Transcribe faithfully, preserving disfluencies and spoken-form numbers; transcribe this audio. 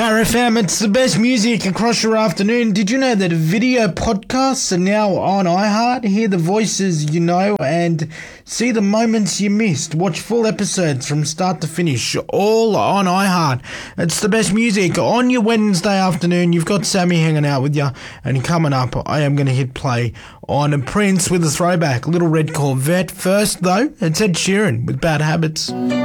Power F M, it's the best music across your afternoon. Did you know that video podcasts are now on iHeart? Hear the voices you know and see the moments you missed. Watch full episodes from start to finish, all on iHeart. It's the best music on your Wednesday afternoon. You've got Sammy hanging out with you, and coming up, I am going to hit play on Prince with a throwback, Little Red Corvette. First, though, it's Ed Sheeran with Bad Habits.